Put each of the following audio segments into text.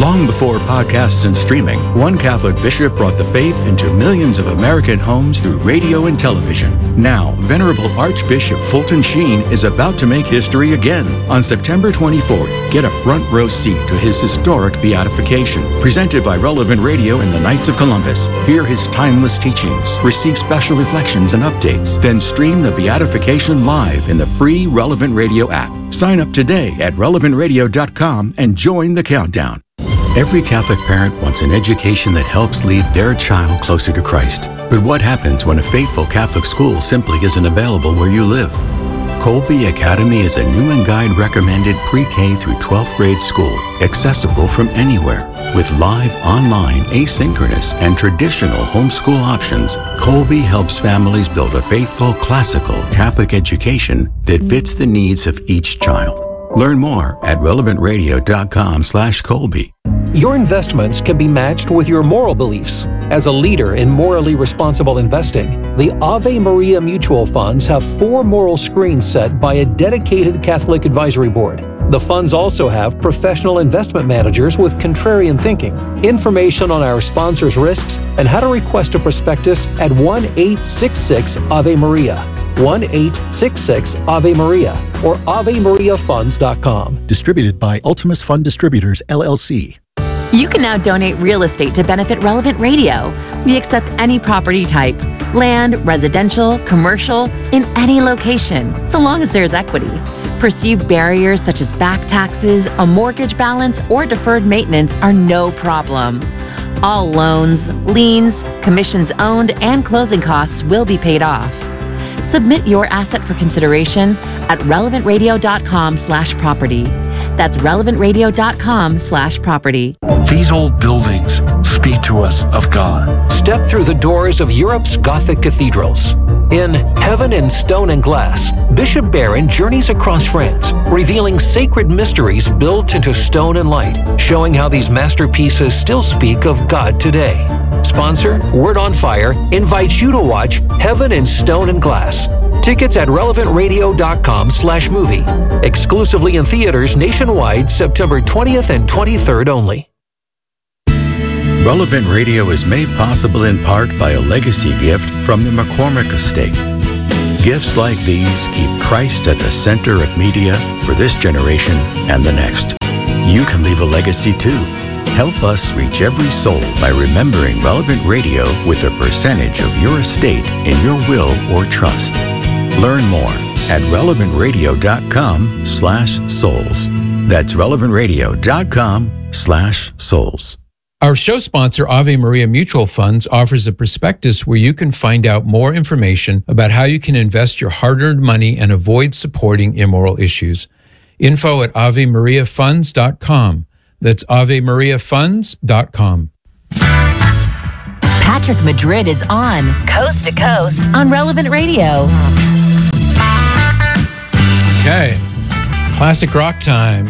Long before podcasts and streaming, one Catholic bishop brought the faith into millions of American homes through radio and television. Now, Venerable Archbishop Fulton Sheen is about to make history again. On September 24th, get a front row seat to his historic beatification, presented by Relevant Radio and the Knights of Columbus. Hear his timeless teachings, receive special reflections and updates, then stream the beatification live in the free Relevant Radio app. Sign up today at relevantradio.com and join the countdown. Every Catholic parent wants an education that helps lead their child closer to Christ. But what happens when a faithful Catholic school simply isn't available where you live? Colby Academy is a new and guide recommended pre-K through 12th grade school, accessible from anywhere. With live, online, asynchronous, and traditional homeschool options, Colby helps families build a faithful, classical Catholic education that fits the needs of each child. Learn more at relevantradio.com/Colby. Your investments can be matched with your moral beliefs. As a leader in morally responsible investing, the Ave Maria Mutual Funds have 4 moral screens set by a dedicated Catholic advisory board. The funds also have professional investment managers with contrarian thinking. Information on our sponsors' risks and how to request a prospectus at 1-866-AVE-MARIA. 1-866-AVE-MARIA or AveMariaFunds.com. Distributed by Ultimus Fund Distributors, LLC. You can now donate real estate to benefit Relevant Radio. We accept any property type, land, residential, commercial, in any location, so long as there's equity. Perceived barriers such as back taxes, a mortgage balance, or deferred maintenance are no problem. All loans, liens, commissions owned, and closing costs will be paid off. Submit your asset for consideration at relevantradio.com/property. That's relevantradio.com/property. These old buildings speak to us of God. Step through the doors of Europe's Gothic cathedrals. In Heaven in Stone and Glass, Bishop Barron journeys across France, revealing sacred mysteries built into stone and light, showing how these masterpieces still speak of God today. Sponsor, Word on Fire, invites you to watch Heaven in Stone and Glass. Tickets at relevantradio.com/movie. Exclusively in theaters nationwide, September 20th and 23rd only. Relevant Radio is made possible in part by a legacy gift from the McCormick Estate. Gifts like these keep Christ at the center of media for this generation and the next. You can leave a legacy too. Help us reach every soul by remembering Relevant Radio with a percentage of your estate in your will or trust. Learn more at relevantradio.com/souls. That's relevantradio.com/souls. Our show sponsor, Ave Maria Mutual Funds, offers a prospectus where you can find out more information about how you can invest your hard-earned money and avoid supporting immoral issues. Info at AveMariaFunds.com. That's AveMariaFunds.com. Patrick Madrid is on Coast to Coast on Relevant Radio. Okay. Classic rock time,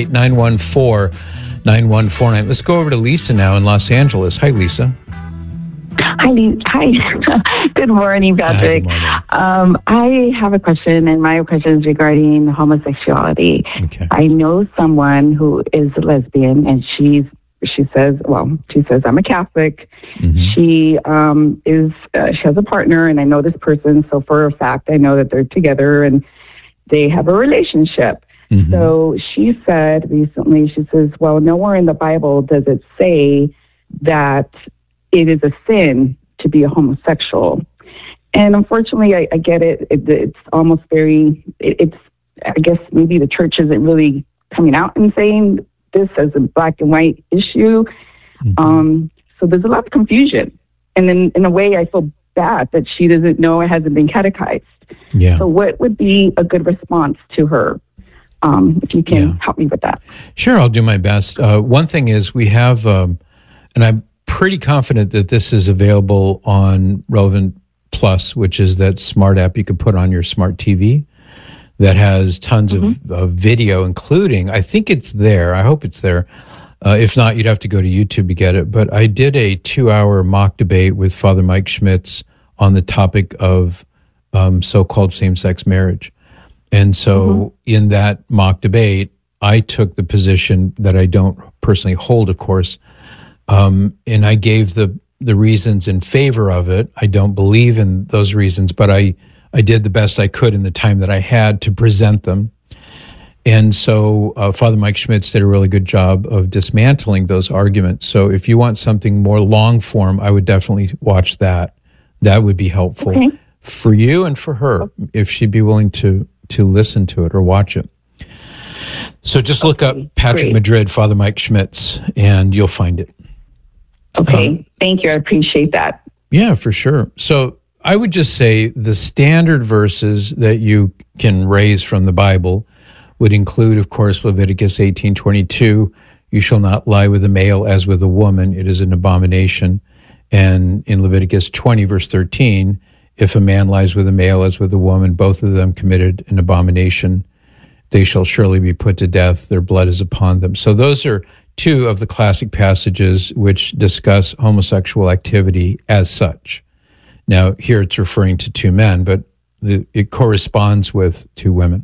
888-914-9149. Let's go over to Lisa now in Los Angeles. Hi, Lisa. Hi. Good morning, Patrick. Hi, good morning. I have a question, and my question is regarding homosexuality. Okay. I know someone who is a lesbian, and she says I'm a Catholic. Mm-hmm. She has a partner, and I know this person, so for a fact, I know that they're together and they have a relationship. Mm-hmm. So she said recently, she says, well, nowhere in the Bible does it say that it is a sin to be a homosexual. And unfortunately, I get it. It's almost I guess maybe the church isn't really coming out and saying this as a black and white issue. Mm-hmm. So there's a lot of confusion. And then in a way, I feel bad that she doesn't know, it hasn't been catechized. Yeah. So what would be a good response to her? If you can help me with that. Sure, I'll do my best. One thing is we have, and I'm pretty confident that this is available on Relevant Plus, which is that smart app you could put on your smart TV that has tons of video, including, I think it's there. I hope it's there. If not, you'd have to go to YouTube to get it. But I did a 2-hour mock debate with Father Mike Schmitz on the topic of so-called same-sex marriage. And so in that mock debate, I took the position that I don't personally hold, of course. And I gave the reasons in favor of it. I don't believe in those reasons, but I did the best I could in the time that I had to present them. And so Father Mike Schmitz did a really good job of dismantling those arguments. So if you want something more long form, I would definitely watch that. That would be helpful for you and for her, if she'd be willing to listen to it or watch it. So just look up Patrick Madrid, Father Mike Schmitz, and you'll find it. Okay, thank you. I appreciate that. Yeah, for sure. So I would just say the standard verses that you can raise from the Bible would include, of course, Leviticus 18:22, you shall not lie with a male as with a woman, it is an abomination. And in Leviticus 20, verse 13, if a man lies with a male as with a woman, both of them committed an abomination, they shall surely be put to death, their blood is upon them. So those are two of the classic passages which discuss homosexual activity as such. Now, here it's referring to two men, but it corresponds with two women.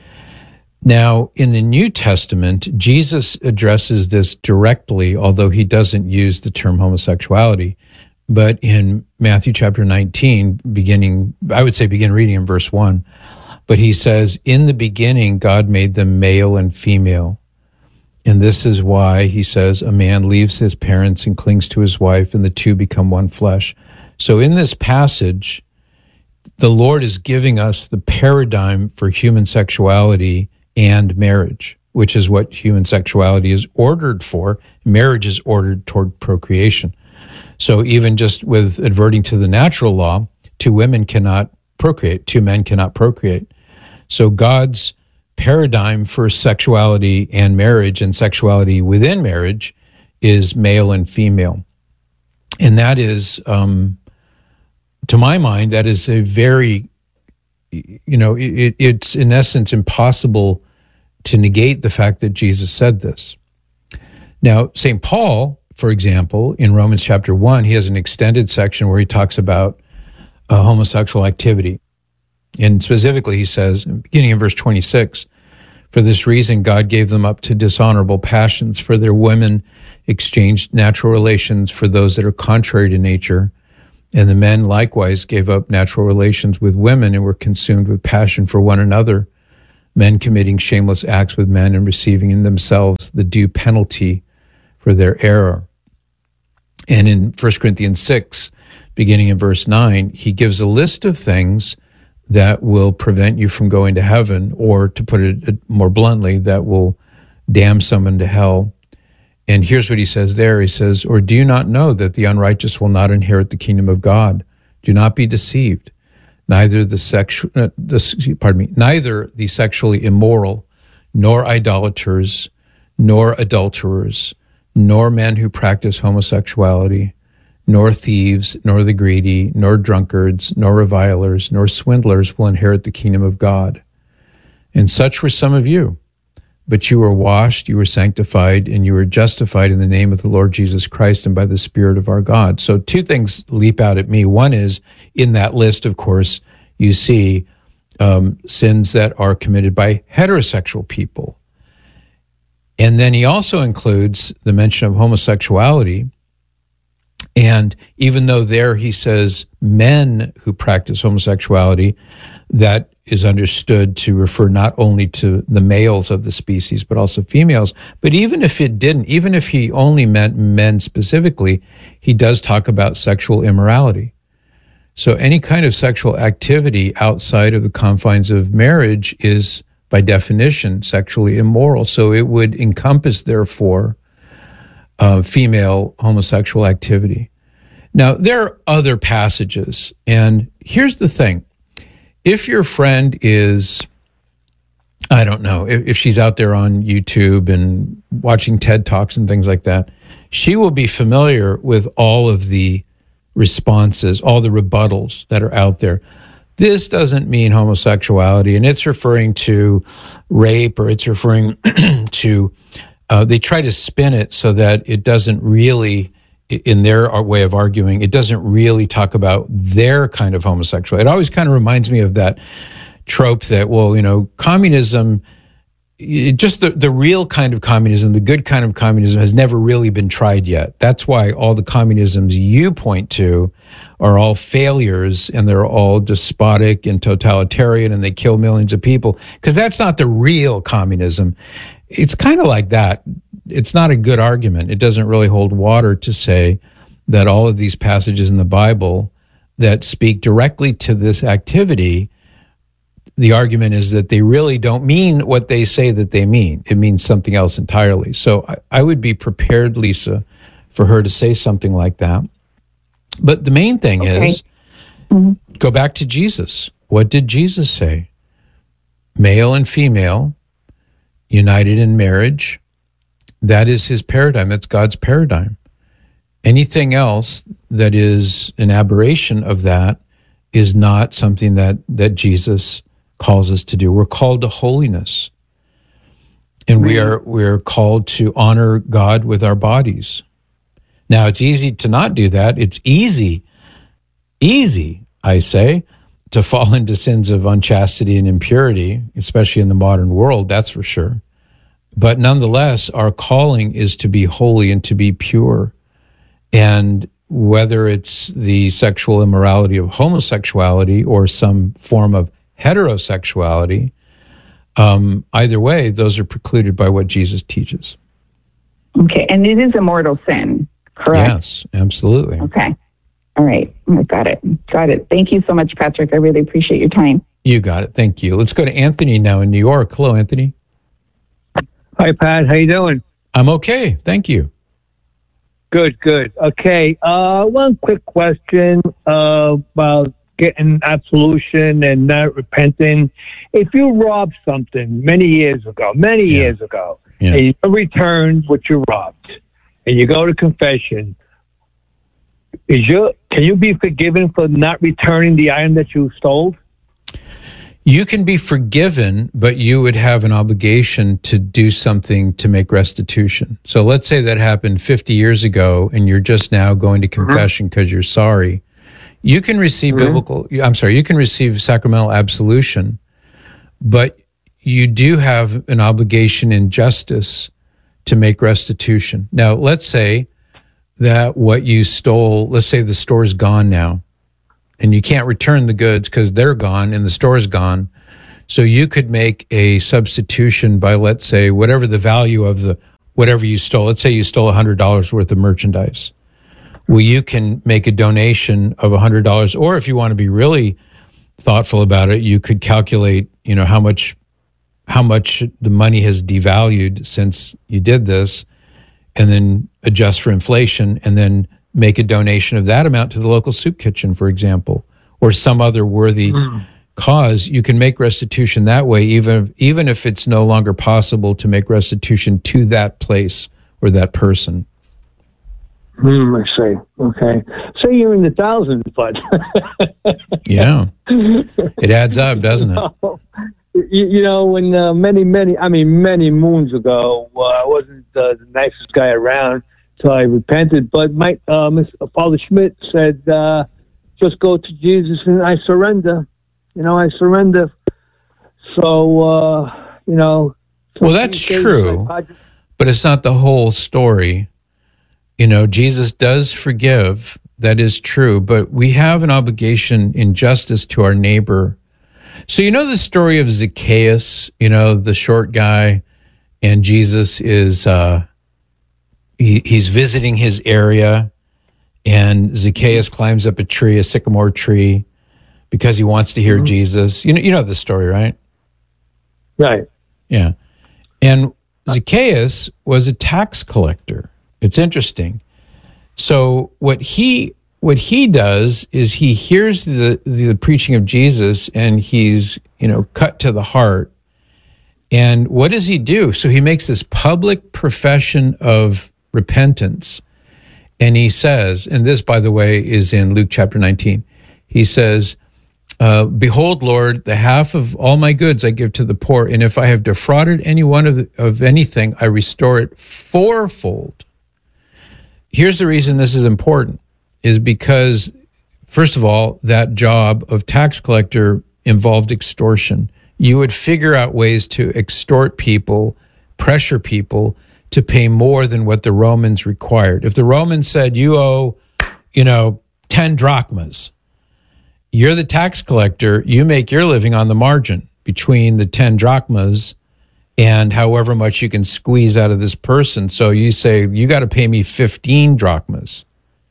Now, in the New Testament, Jesus addresses this directly, although he doesn't use the term homosexuality. But in Matthew chapter 19, begin reading in verse 1. But he says, in the beginning, God made them male and female. And this is why, he says, a man leaves his parents and clings to his wife, and the two become one flesh. So in this passage, the Lord is giving us the paradigm for human sexuality and marriage, which is what human sexuality is ordered for. Marriage is ordered toward procreation. So even just with adverting to the natural law, two women cannot procreate, two men cannot procreate. So God's paradigm for sexuality and marriage and sexuality within marriage is male and female. And that is, to my mind, that is a very, it's in essence impossible to negate the fact that Jesus said this. Now, St. Paul, for example, in Romans chapter 1, he has an extended section where he talks about homosexual activity. And specifically, he says, beginning in verse 26, for this reason, God gave them up to dishonorable passions, for their women exchanged natural relations for those that are contrary to nature. And the men likewise gave up natural relations with women and were consumed with passion for one another, men committing shameless acts with men and receiving in themselves the due penalty for their error. And in 1 Corinthians 6, beginning in verse 9, he gives a list of things that will prevent you from going to heaven, or to put it more bluntly, that will damn someone to hell. And here's what he says there. He says, or do you not know that the unrighteous will not inherit the kingdom of God? Do not be deceived. Neither the sexually immoral, nor idolaters, nor adulterers, nor men who practice homosexuality, nor thieves, nor the greedy, nor drunkards, nor revilers, nor swindlers will inherit the kingdom of God. And such were some of you. But you were washed, you were sanctified, and you were justified in the name of the Lord Jesus Christ and by the Spirit of our God. So two things leap out at me. One is, in that list, of course, you see sins that are committed by heterosexual people. And then he also includes the mention of homosexuality. And even though there he says men who practice homosexuality, that is understood to refer not only to the males of the species, but also females. But even if it didn't, even if he only meant men specifically, he does talk about sexual immorality. So any kind of sexual activity outside of the confines of marriage is, by definition, sexually immoral. So it would encompass, therefore, female homosexual activity. Now, there are other passages, and here's the thing. If your friend is, I don't know, if she's out there on YouTube and watching TED Talks and things like that, she will be familiar with all of the responses, all the rebuttals that are out there. This doesn't mean homosexuality, and it's referring to rape, or it's referring to, they try to spin it so that it doesn't really, in their way of arguing, it doesn't really talk about their kind of homosexuality. It always kind of reminds me of that trope that, well, communism just the real kind of communism, the good kind of communism, has never really been tried yet. That's why all the communisms you point to are all failures, and they're all despotic and totalitarian, and they kill millions of people, because that's not the real communism. It's kind of like that. It's not a good argument. It doesn't really hold water to say that all of these passages in the Bible that speak directly to this activity, the argument is that they really don't mean what they say that they mean. It means something else entirely. So I would be prepared, Lisa, for her to say something like that. But the main thing is, go back to Jesus. What did Jesus say? Male and female, united in marriage. That is his paradigm. That's God's paradigm. Anything else that is an aberration of that is not something that Jesus calls us to do. We're called to holiness. And we're called to honor God with our bodies. Now, it's easy to not do that. It's easy, I say, to fall into sins of unchastity and impurity, especially in the modern world, that's for sure. But nonetheless, our calling is to be holy and to be pure. And whether it's the sexual immorality of homosexuality or some form of heterosexuality, either way, those are precluded by what Jesus teaches. Okay, and it is a mortal sin, correct? Yes, absolutely. Okay. All right. I got it. Thank you so much, Patrick. I really appreciate your time. You got it. Thank you. Let's go to Anthony now in New York. Hello, Anthony. Hi, Pat. How you doing? I'm okay. Thank you. Good. Okay. One quick question about getting absolution and not repenting. If you robbed something many years ago, and you returned what you robbed, and you go to confession, can you be forgiven for not returning the item that you stole? You can be forgiven, but you would have an obligation to do something to make restitution. So let's say that happened 50 years ago, and you're just now going to confession because you're sorry. You can receive you can receive sacramental absolution, but you do have an obligation in justice to make restitution. Now, let's say that what you stole, let's say the store's gone now, and you can't return the goods because they're gone and the store's gone. So you could make a substitution by, let's say, whatever the value of whatever you stole. Let's say you stole $100 worth of merchandise. Well, you can make a donation of $100, or if you want to be really thoughtful about it, you could calculate, how much the money has devalued since you did this, and then adjust for inflation, and then make a donation of that amount to the local soup kitchen, for example, or some other worthy cause. You can make restitution that way, even if it's no longer possible to make restitution to that place or that person. I see. Okay. Say you're in the thousands, but... Yeah. It adds up, doesn't it? When many moons ago, I wasn't the nicest guy around, so I repented. But Father Schmidt said, just go to Jesus and I surrender. I surrender. So, Well, that's true, but it's not the whole story. Jesus does forgive. That is true. But we have an obligation in justice to our neighbor. So the story of Zacchaeus, the short guy, and Jesus is, he's visiting his area, and Zacchaeus climbs up a sycamore tree, because he wants to hear Jesus. You know the story, right? Right. Yeah. And Zacchaeus was a tax collector. It's interesting. So what he does is he hears the preaching of Jesus, and he's, cut to the heart. And what does he do? So he makes this public profession of repentance. And he says, and this, by the way, is in Luke chapter 19. He says, behold, Lord, the half of all my goods I give to the poor. And if I have defrauded anyone of anything, I restore it fourfold. Here's the reason this is important, is because, first of all, that job of tax collector involved extortion. you would figure out ways to extort people, pressure people to pay more than what the Romans required. If the Romans said you owe, 10 drachmas, you're the tax collector, you make your living on the margin between the 10 drachmas and however much you can squeeze out of this person. So you say, you got to pay me 15 drachmas.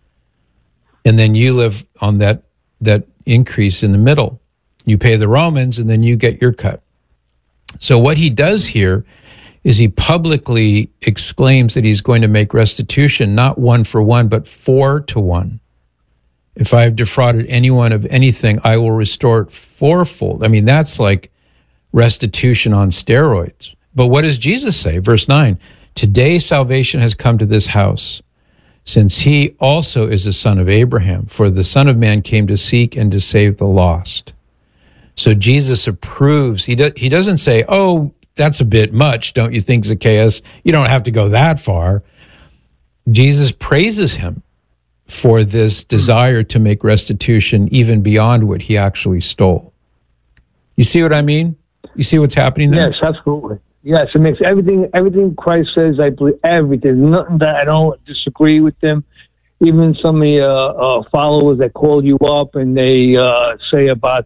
And then you live on that increase in the middle. You pay the Romans and then you get your cut. So what he does here is he publicly exclaims that he's going to make restitution, not 1 for 1, but 4 to 1. If I have defrauded anyone of anything, I will restore it fourfold. I mean, that's like restitution on steroids. But what does Jesus say? Verse 9, today salvation has come to this house, since he also is the son of Abraham. For the Son of Man came to seek and to save the lost. So Jesus approves. He doesn't say, oh, that's a bit much, don't you think, Zacchaeus? You don't have to go that far. Jesus praises him for this desire to make restitution even beyond what he actually stole. You see what I mean? You see what's happening there? Yes, absolutely. Yes, it makes everything Christ says, I believe everything. Nothing that I don't disagree with him. Even some of the followers that call you up and they say about,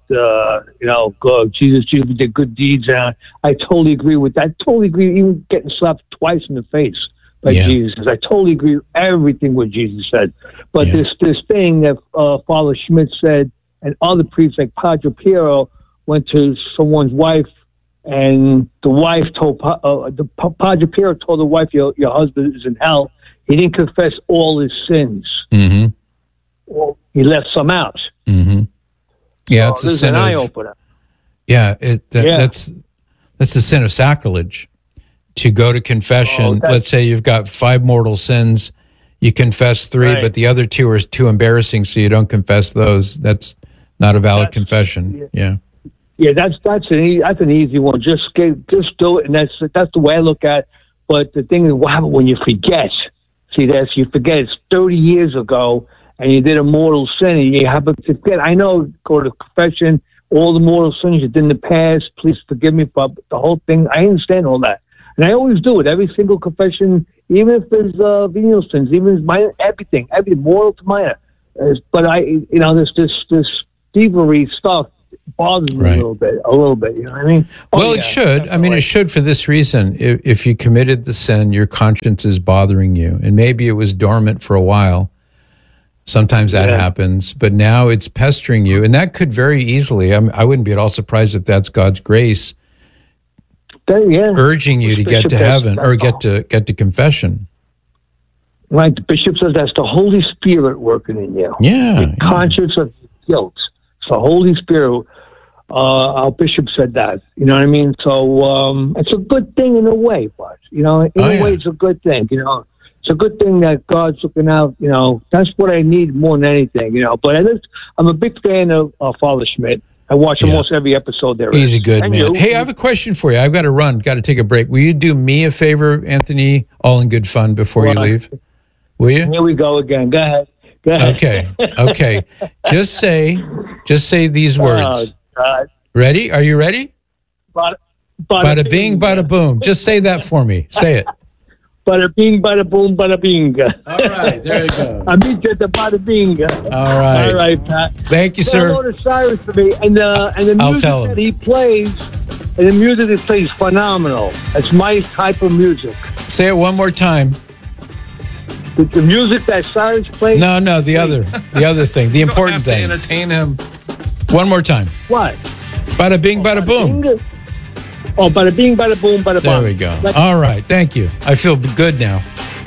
Jesus did good deeds. And I totally agree with that. I totally agree, even getting slapped twice in the face by Jesus. I totally agree with everything what Jesus said. But this thing that Father Schmidt said and other priests like Padre Piero went to someone's wife, and the wife told Padre Piero told the wife, your husband is in hell. He didn't confess all his sins. Mm-hmm. Well, he left some out. Mm-hmm. Yeah, it's a sin an eye opener. Yeah, that's the sin of sacrilege. To go to confession, let's say you've got 5 mortal sins, you confess 3, right, but the other 2 are too embarrassing, so you don't confess those. That's not a valid confession. Yeah. Yeah, that's an easy one. Just do it, and that's the way I look at it. But the thing is, what happens when you forget? See, you forget it's 30 years ago, and you did a mortal sin, and you have to forget. I know, go to confession, all the mortal sins you did in the past. Please forgive me for the whole thing. I understand all that, and I always do it. Every single confession, even if there's venial sins, even minor, everything mortal to minor. But this thievery stuff bothers me a little bit. You know what I mean? It should. I mean, it should for this reason. If you committed the sin, your conscience is bothering you, and maybe it was dormant for a while. Sometimes that happens, but now it's pestering you, and that could very easily. I wouldn't be at all surprised if that's God's grace urging you to get to heaven or get to confession. Right, the bishop says that's the Holy Spirit working in you. Yeah, conscience of guilt. It's the Holy Spirit. Our bishop said that. You know what I mean? So it's a good thing in a way, but in a way, it's a good thing. It's a good thing that God's looking out. That's what I need more than anything. But I'm a big fan of Father Schmidt. I watch almost every episode there. He's a good man. Hey, I have a question for you. I've got to run. Got to take a break. Will you do me a favor, Anthony? All in good fun before you leave. Will you? Here we go again. Go ahead. Okay. Just say these words. Ready? Are you ready? Bada bing, bada boom. Just say that for me. Say it. Bada bing, bada boom, bada bing. All right, there you go. I meet you at the bada bing. All right, Pat. Thank you, sir. Hello to Cyrus for me, and the music that he plays, and the music he plays, phenomenal. It's my type of music. Say it one more time. The music that Cyrus plays. No, the other thing, the important thing. Entertain him. One more time. What? Bada bing, bada boom. Oh, bada bing, bada boom, bada boom. There we go. All right, thank you. I feel good now.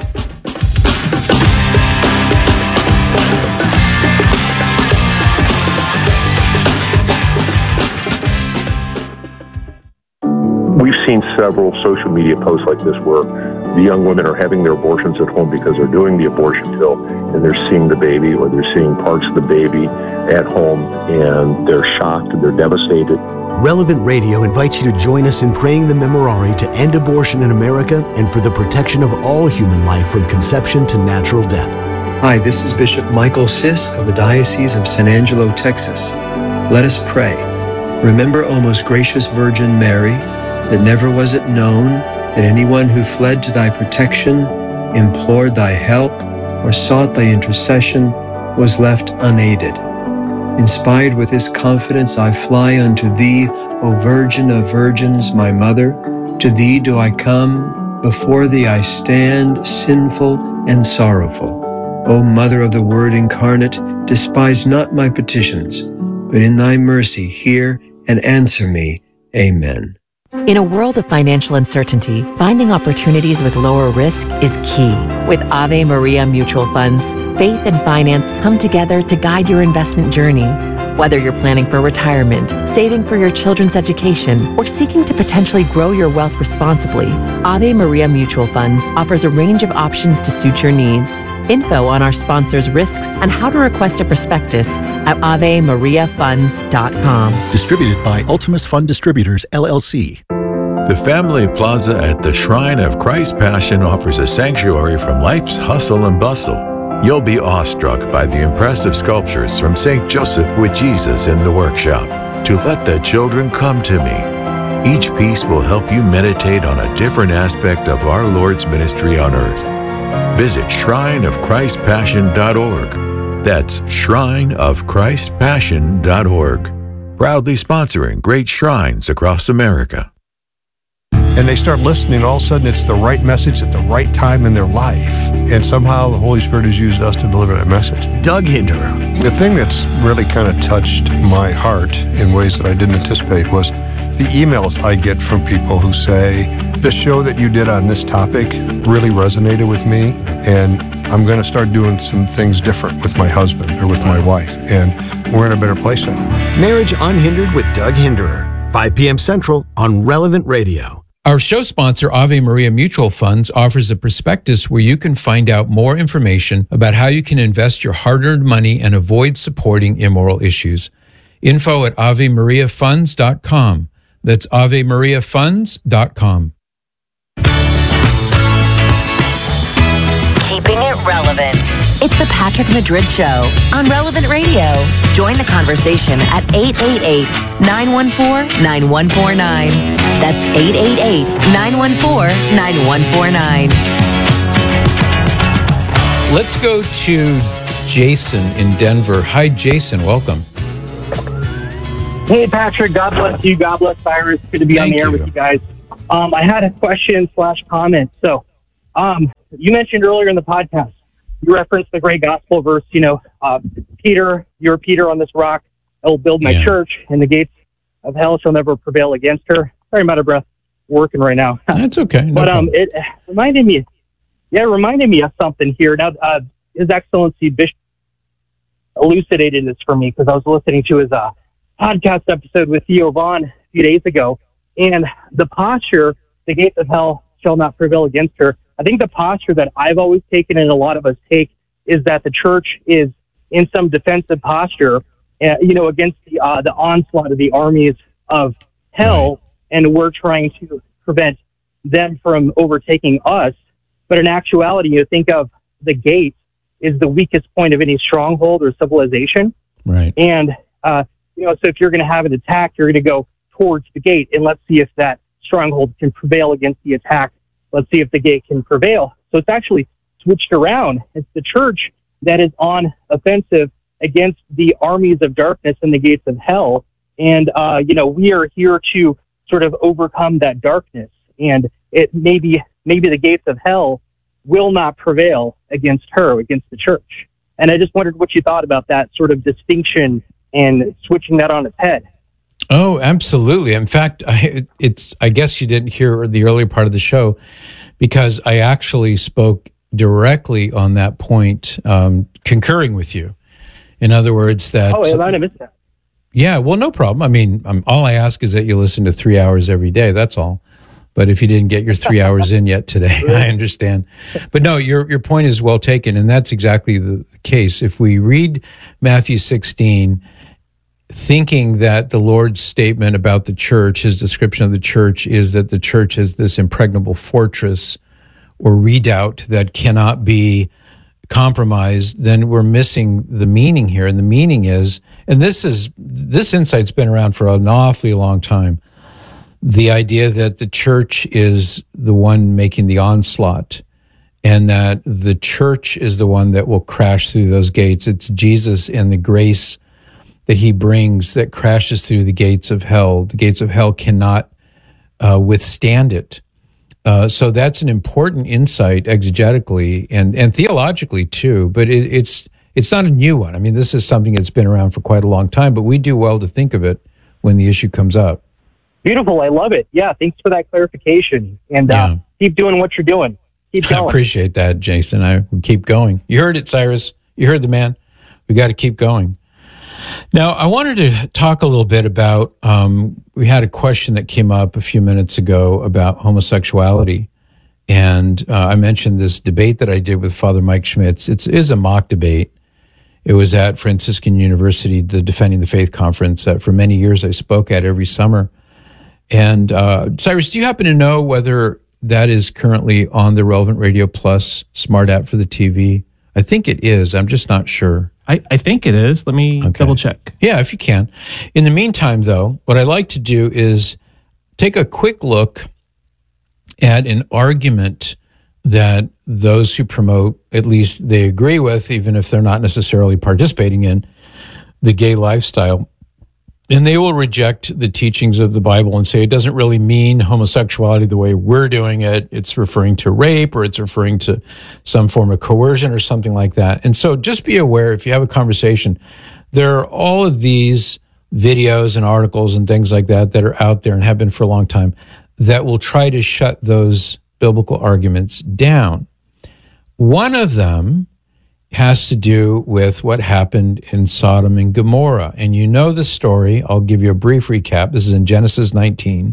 We've seen several social media posts like this where the young women are having their abortions at home because they're doing the abortion pill and they're seeing the baby or they're seeing parts of the baby at home and they're shocked and they're devastated. Relevant Radio invites you to join us in praying the Memorare to end abortion in America and for the protection of all human life from conception to natural death. Hi, this is Bishop Michael Sisk of the Diocese of San Angelo, Texas. Let us pray. Remember, O most gracious Virgin Mary, that never was it known that anyone who fled to thy protection, implored thy help, or sought thy intercession was left unaided. Inspired with this confidence, I fly unto thee, O Virgin of Virgins, my Mother. To thee do I come, before thee I stand, sinful and sorrowful. O Mother of the Word incarnate, despise not my petitions, but in thy mercy hear and answer me. Amen. In a world of financial uncertainty, finding opportunities with lower risk is key. With Ave Maria Mutual Funds, faith and finance come together to guide your investment journey. Whether you're planning for retirement, saving for your children's education, or seeking to potentially grow your wealth responsibly, Ave Maria Mutual Funds offers a range of options to suit your needs. Info on our sponsors' risks and how to request a prospectus at AveMariaFunds.com. Distributed by Ultimus Fund Distributors, LLC. The Family Plaza at the Shrine of Christ Passion offers a sanctuary from life's hustle and bustle. You'll be awestruck by the impressive sculptures from St. Joseph with Jesus in the workshop. To let the children come to me. Each piece will help you meditate on a different aspect of our Lord's ministry on earth. Visit shrineofchristpassion.org. That's shrineofchristpassion.org. Proudly sponsoring great shrines across America. And they start listening, all of a sudden it's the right message at the right time in their life. And somehow the Holy Spirit has used us to deliver that message. Doug Hinderer. The thing that's really kind of touched my heart in ways that I didn't anticipate was the emails I get from people who say, the show that you did on this topic really resonated with me, and I'm going to start doing some things different with my husband or with my wife, and we're in a better place now. Marriage Unhindered with Doug Hinderer, 5 p.m. Central on Relevant Radio. Our show sponsor, Ave Maria Mutual Funds, offers a prospectus where you can find out more information about how you can invest your hard-earned money and avoid supporting immoral issues. Info at AveMariaFunds.com. That's AveMariaFunds.com. Keeping it relevant. It's the Patrick Madrid Show on Relevant Radio. Join the conversation at 888-914-9149. That's 888-914-9149. Let's go to Jason in Denver. Hi, Jason. Welcome. Hey, Patrick. God bless you. God bless Cyrus. Good to be on the air with you guys. I had a question/comment. So, you mentioned earlier in the podcast, you referenced the great gospel verse, Peter, you're Peter on this rock. I will build my church, and the gates of hell shall never prevail against her. Sorry, I'm out of breath working right now. That's okay. No but problem. It reminded me of something here. Now, His Excellency Bishop elucidated this for me because I was listening to his podcast episode with Theo Vaughn a few days ago, and the posture, the gates of hell shall not prevail against her. I think the posture that I've always taken and a lot of us take is that the church is in some defensive posture, against the onslaught of the armies of hell, and we're trying to prevent them from overtaking us. But in actuality, you think of the gate is the weakest point of any stronghold or civilization. Right. And, so if you're going to have an attack, you're going to go towards the gate, and let's see if that stronghold can prevail against the attack. Let's see if the gate can prevail. So it's actually switched around. It's the church that is on offensive against the armies of darkness and the gates of hell. And, we are here to sort of overcome that darkness. And it maybe the gates of hell will not prevail against her, against the church. And I just wondered what you thought about that sort of distinction and switching that on its head. Oh, absolutely. In fact, I guess you didn't hear the earlier part of the show because I actually spoke directly on that point, concurring with you. In other words, that... Oh, I might have missed that. Yeah, well, no problem. I mean, all I ask is that you listen to 3 hours every day. That's all. But if you didn't get your 3 hours in yet today, I understand. But no, your point is well taken, and that's exactly the case. If we read Matthew 16, thinking that the Lord's statement about the church, his description of the church, is that the church is this impregnable fortress or redoubt that cannot be compromised, then we're missing the meaning here. And the meaning is And this insight's been around for an awfully long time. The idea that the church is the one making the onslaught, and that the church is the one that will crash through those gates. It's Jesus and the grace that he brings that crashes through the gates of hell. The gates of hell cannot withstand it. So that's an important insight exegetically and theologically too, but it's not a new one. I mean, this is something that's been around for quite a long time, but we do well to think of it when the issue comes up. Beautiful. I love it. Yeah, thanks for that clarification. And keep doing what you're doing. Keep going. I appreciate that, Jason. I will keep going. You heard it, Cyrus. You heard the man. We got to keep going. Now, I wanted to talk a little bit about, we had a question that came up a few minutes ago about homosexuality. And I mentioned this debate that I did with Father Mike Schmitz. It is a mock debate. It was at Franciscan University, the Defending the Faith conference that for many years I spoke at every summer. And Cyrus, do you happen to know whether that is currently on the Relevant Radio Plus smart app for the TV? I think it is. I'm just not sure. I think it is. Let me double check. Yeah, if you can. In the meantime, though, what I like to do is take a quick look at an argument that those who promote, at least they agree with, even if they're not necessarily participating in the gay lifestyle. And they will reject the teachings of the Bible and say it doesn't really mean homosexuality the way we're doing it. It's referring to rape, or it's referring to some form of coercion or something like that. And so just be aware, if you have a conversation, there are all of these videos and articles and things like that that are out there and have been for a long time that will try to shut those biblical arguments down. One of them has to do with what happened in Sodom and Gomorrah. And you know the story. I'll give you a brief recap. This is in Genesis 19.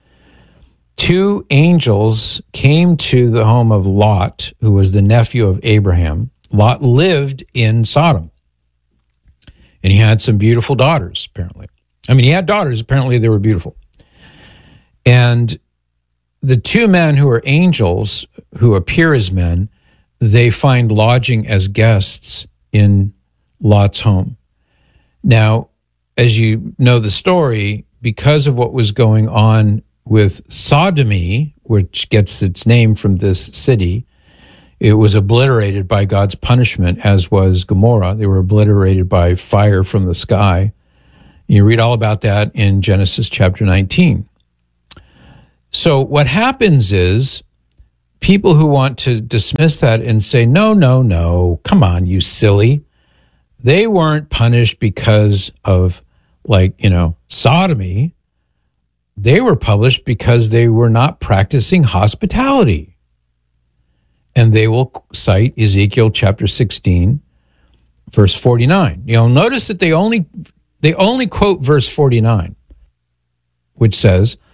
2 angels came to the home of Lot, who was the nephew of Abraham. Lot lived in Sodom. And he had some beautiful daughters, apparently. I mean, he had daughters. Apparently, they were beautiful. And the 2 men who are angels, who appear as men, they find lodging as guests in Lot's home. Now, as you know the story, because of what was going on with sodomy, which gets its name from this city, it was obliterated by God's punishment, as was Gomorrah. They were obliterated by fire from the sky. You read all about that in Genesis chapter 19. So what happens is, people who want to dismiss that and say, no, come on, you silly. They weren't punished because of, sodomy. They were punished because they were not practicing hospitality. And they will cite Ezekiel chapter 16, verse 49. You'll notice that they only quote verse 49, which says,